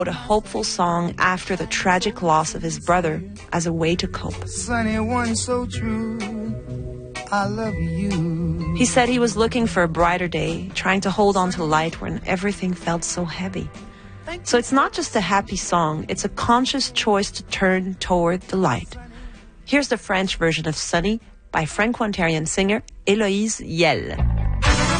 a hopeful song after the tragic loss of his brother as a way to cope. Sunny one so true, I love you. He said he was looking for a brighter day, trying to hold on to light when everything felt so heavy. So it's not just a happy song, it's a conscious choice to turn toward the light. Here's the French version of Sunny by Franco-Ontarian singer Héloïse Yelle.